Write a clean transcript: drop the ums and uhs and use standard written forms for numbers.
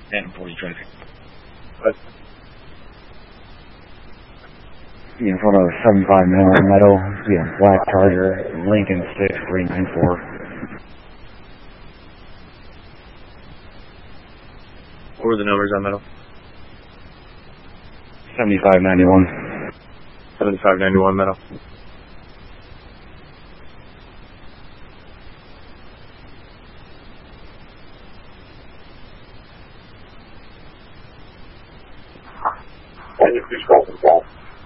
And 40 traffic. What? In front of 75 Meadow, black Charger, Lincoln 6394. What were the numbers on Meadow? 7591. 7591 Meadow. Can you please call the ball?